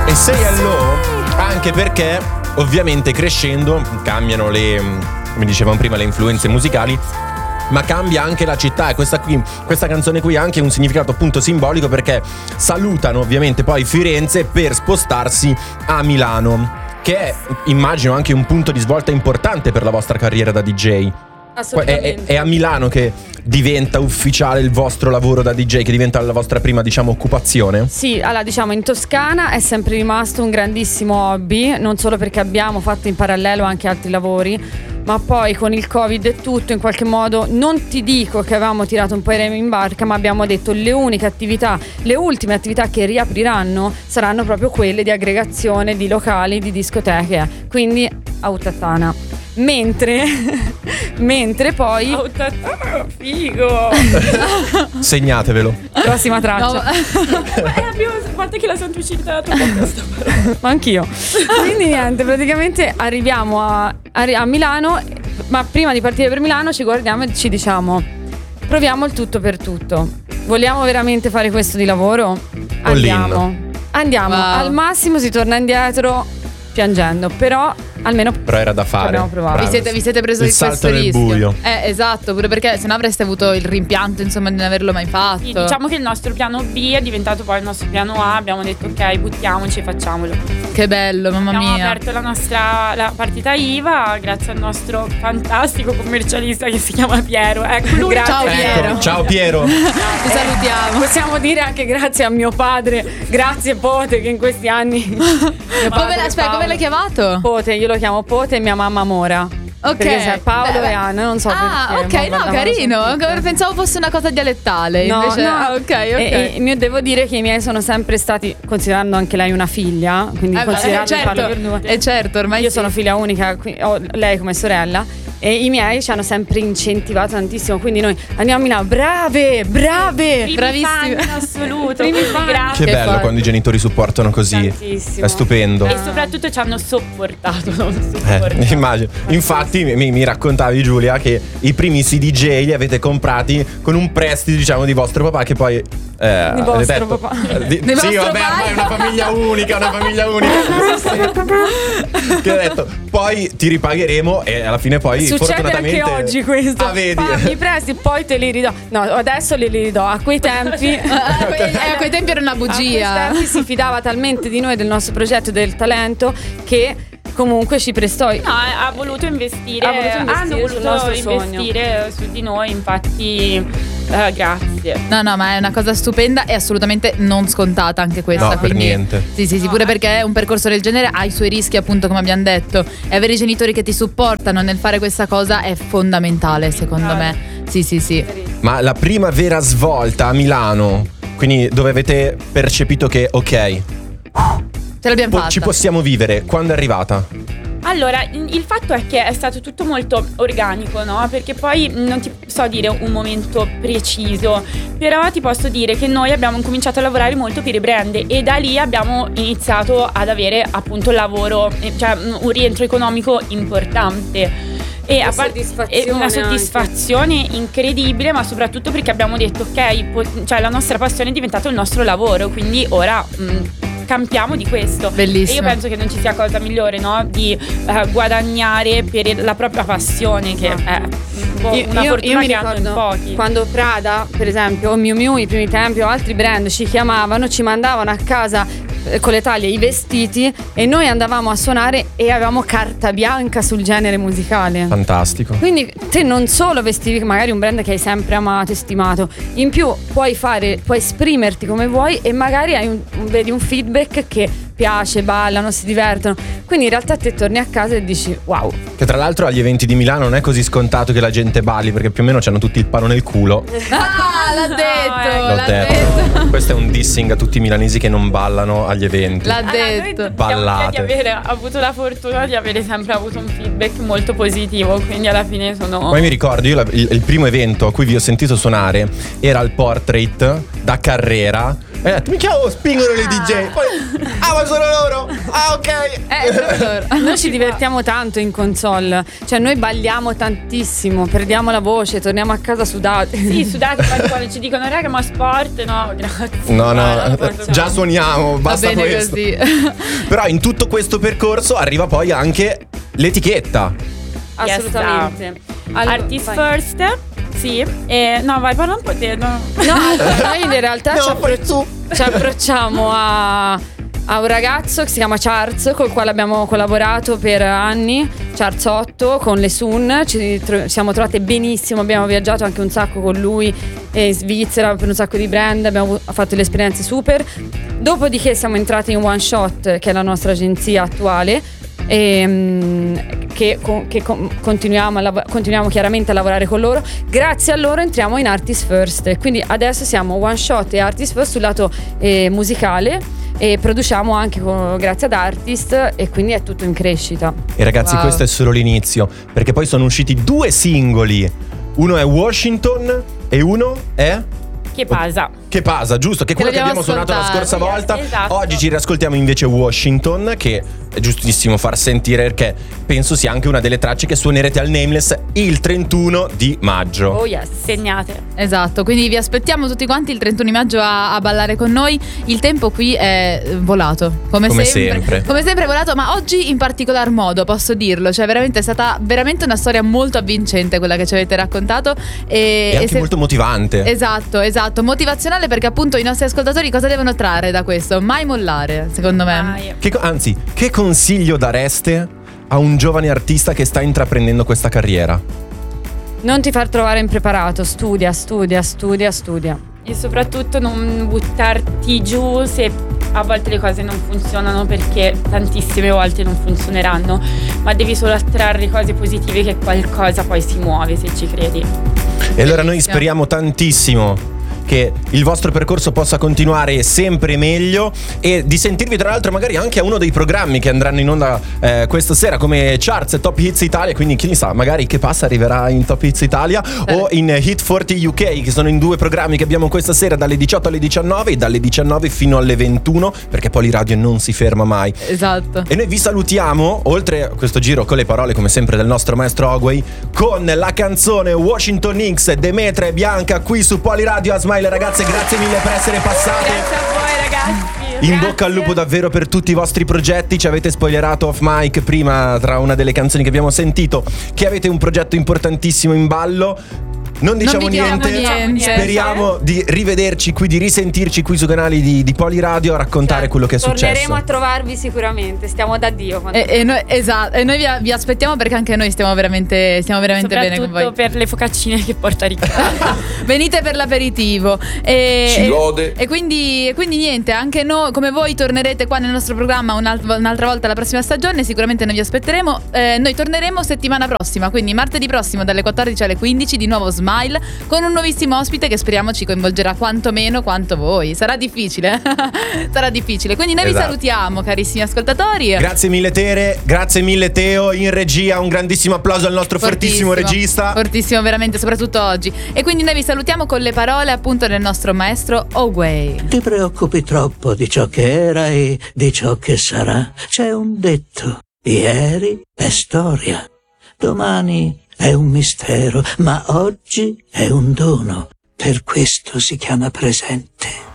E Say Hello anche perché ovviamente crescendo cambiano come dicevamo prima, le influenze musicali, ma cambia anche la città. E questa canzone qui ha anche un significato appunto simbolico, perché salutano ovviamente poi Firenze per spostarsi a Milano, che è, immagino, anche un punto di svolta importante per la vostra carriera da DJ. Assolutamente. È a Milano che diventa ufficiale il vostro lavoro da DJ, che diventa la vostra prima, diciamo, occupazione? Sì, allora diciamo in Toscana è sempre rimasto un grandissimo hobby, non solo perché abbiamo fatto in parallelo anche altri lavori, ma poi con il Covid e tutto in qualche modo, non ti dico che avevamo tirato un po' i remi in barca, ma abbiamo detto le ultime attività che riapriranno saranno proprio quelle di aggregazione di locali, di discoteche, quindi Autattana. Mentre poi figo. Segnatevelo. Prossima traccia. Guarda che la sento uscita da ma anch'io. Quindi niente, praticamente arriviamo a Milano, ma prima di partire per Milano ci guardiamo e ci diciamo: proviamo il tutto per tutto. Vogliamo veramente fare questo di lavoro? Andiamo. Wow. Al massimo si torna indietro piangendo, però era da fare. Abbiamo provato. Vi siete preso il salto questo nel rischio. buio. Esatto, pure perché sennò avreste avuto il rimpianto, insomma, di non averlo mai fatto. Sì, diciamo che il nostro piano B è diventato poi il nostro piano A. Abbiamo detto ok, buttiamoci e facciamolo. Che bello, mamma mia. Abbiamo aperto la partita IVA grazie al nostro fantastico commercialista che si chiama Piero. Ecco lui. Ciao Piero. Ciao Piero. Ti salutiamo. Possiamo dire anche grazie a mio padre, grazie Pote, che in questi anni come l'hai chiamato? Pote, io lo chiamo Pote e mia mamma Mora. Ok. Perché c'è Paolo e Anna, non so perché. Ok, no, carino. Pensavo fosse una cosa dialettale. No, invece no. Ok. E devo dire che i miei sono sempre stati, considerando anche lei una figlia, quindi considerando parlo per due. Certo, ormai io sono figlia unica, ho lei come sorella. E i miei ci hanno sempre incentivato tantissimo, quindi noi andiamo a Milano, brave, bravissime in assoluto. Che bello quando i genitori supportano così. Tantissimo. È stupendo. E soprattutto ci hanno sopportato. Immagino. Infatti mi raccontavi, Giulia, che i primi DJ li avete comprati con un prestito, diciamo, di vostro papà, che poi di vostro papà. Sì, vabbè, ormai è una famiglia unica. Che ho detto, poi ti ripagheremo, e alla fine poi succede fortunatamente anche oggi questo. Vedi. Mi presti, poi te li ridò. No, adesso li ridò. A quei tempi a quei tempi era una bugia. A quei tempi si fidava talmente di noi, del nostro progetto, del talento, che comunque ci prestò. No, ha voluto investire. Hanno voluto investire su di noi, infatti. Grazie. No, ma è una cosa stupenda e assolutamente non scontata anche questa. No, per niente. Sì, pure perché un percorso del genere ha i suoi rischi, appunto, come abbiamo detto. E avere i genitori che ti supportano nel fare questa cosa è fondamentale, secondo me. Sì. Ma la prima vera svolta a Milano, quindi dove avete percepito che ok, ce l'abbiamo fatta, ci possiamo vivere, quando è arrivata? Allora, il fatto è che è stato tutto molto organico, no? Perché poi non ti so dire un momento preciso, però ti posso dire che noi abbiamo cominciato a lavorare molto per i brand e da lì abbiamo iniziato ad avere appunto lavoro, cioè un rientro economico importante. E una soddisfazione incredibile, ma soprattutto perché abbiamo detto ok, cioè la nostra passione è diventato il nostro lavoro, quindi ora campiamo di questo. Bellissimo. E io penso che non ci sia cosa migliore, no? Di guadagnare per la propria passione, che è una fortuna che hanno in pochi. Quando Prada, per esempio, o Miu Miu, i primi tempi, o altri brand ci chiamavano, ci mandavano a casa con le taglie i vestiti e noi andavamo a suonare e avevamo carta bianca sul genere musicale. Fantastico. Quindi te non solo vestivi magari un brand che hai sempre amato e stimato, in più puoi esprimerti come vuoi e magari vedi un feedback che piace, ballano, si divertono. Quindi in realtà te torni a casa e dici wow. Che tra l'altro agli eventi di Milano non è così scontato che la gente balli, perché più o meno c'hanno tutti il palo nel culo. L'ha detto. Questo è un dissing a tutti i milanesi che non ballano agli eventi. L'ha detto. Ballate. Di aver avuto la fortuna di avere sempre avuto un feedback molto positivo, quindi alla fine sono... Poi mi ricordo, io il primo evento a cui vi ho sentito suonare era il Portrait da Carrera, E ho detto, mica spingono le DJ. Poi, ma sono loro. Ah, ok. Noi ci divertiamo tanto in console. Cioè noi balliamo tantissimo, perdiamo la voce, torniamo a casa sudati. Sì, sudati, poi quando ci dicono raga ma sport, no, grazie. No, già suoniamo, basta Va bene questo. così. Però in tutto questo percorso arriva poi anche l'etichetta. Assolutamente. Artist vai. first. Sì, no, vai, parla un po' te. No. Noi in realtà No, ci approcciamo a un ragazzo che si chiama Charles, col quale abbiamo collaborato per anni, Charles 8 con le Sun. Ci siamo trovate benissimo, abbiamo viaggiato anche un sacco con lui in Svizzera per un sacco di brand, abbiamo fatto le esperienze super. Dopodiché siamo entrati in One Shot, che è la nostra agenzia attuale, che continuiamo chiaramente a lavorare con loro. Grazie a loro entriamo in Artist First, quindi adesso siamo One Shot e Artist First sul lato musicale, e produciamo anche grazie ad Artist, e quindi è tutto in crescita. E ragazzi, Wow. questo è solo l'inizio, perché poi sono usciti 2 singoli. Uno è Washington e uno è Che pasa. Che Pasa, giusto? Che è quello che abbiamo suonato la scorsa volta. Esatto. Oggi ci riascoltiamo invece Washington, che è giustissimo far sentire, perché penso sia anche una delle tracce che suonerete al Nameless il 31 di maggio. Oh yes. Segnate. Esatto, quindi vi aspettiamo tutti quanti il 31 di maggio a ballare con noi. Il tempo qui è volato, come sempre. Come sempre è volato, ma oggi in particolar modo, posso dirlo. Cioè veramente è stata veramente una storia molto avvincente quella che ci avete raccontato. E anche molto motivante. Esatto, motivazionale, perché appunto i nostri ascoltatori cosa devono trarre da questo? Mai mollare, secondo me. Vai. Anzi, che consiglio dareste a un giovane artista che sta intraprendendo questa carriera? Non ti far trovare impreparato, studia. E soprattutto non buttarti giù se a volte le cose non funzionano, perché tantissime volte non funzioneranno, ma devi solo attrarre cose positive, che qualcosa poi si muove se ci credi. E allora noi speriamo tantissimo che il vostro percorso possa continuare sempre meglio, e di sentirvi tra l'altro magari anche a uno dei programmi che andranno in onda questa sera, come Charts e Top Hits Italia. Quindi chi ne sa, magari Che Pasa arriverà in Top Hits Italia o in Hit 40 UK, che sono in 2 programmi che abbiamo questa sera dalle 18 alle 19 e dalle 19 fino alle 21, perché Poliradio non si ferma mai. Esatto. E noi vi salutiamo, oltre a questo giro con le parole come sempre del nostro maestro Ogway, con la canzone Washington X, Demetra e Bianca, qui su Poliradio a Smile. Ragazze, grazie mille per essere passate. Grazie a voi ragazzi. In bocca al lupo davvero per tutti i vostri progetti. Ci avete spoilerato off mic prima, tra una delle canzoni che abbiamo sentito, che avete un progetto importantissimo in ballo. Non diciamo vi diciamo niente. Speriamo di rivederci qui, di risentirci qui sui canali di Poliradio a raccontare quello che è successo. Torneremo a trovarvi sicuramente, stiamo da Dio. E noi, esatto, e noi vi aspettiamo, perché anche noi stiamo veramente bene con voi. Soprattutto per le focaccine che porta Riccardo. Venite per l'aperitivo. Si gode. E quindi niente, anche noi come voi tornerete qua nel nostro programma un'altra volta la prossima stagione. Sicuramente noi vi aspetteremo. Noi torneremo settimana prossima, quindi martedì prossimo dalle 14 alle 15, di nuovo Smile, con un nuovissimo ospite che speriamo ci coinvolgerà quantomeno quanto voi. Sarà difficile. Sarà difficile. Quindi noi vi salutiamo, carissimi ascoltatori. Grazie mille Tere, grazie mille Teo in regia. Un grandissimo applauso al nostro fortissimo regista. Fortissimo veramente, soprattutto oggi. E quindi noi vi salutiamo con le parole appunto del nostro maestro Ogway. Ti preoccupi troppo di ciò che era e di ciò che sarà. C'è un detto: ieri è storia, domani è un mistero, ma oggi è un dono. Per questo si chiama presente.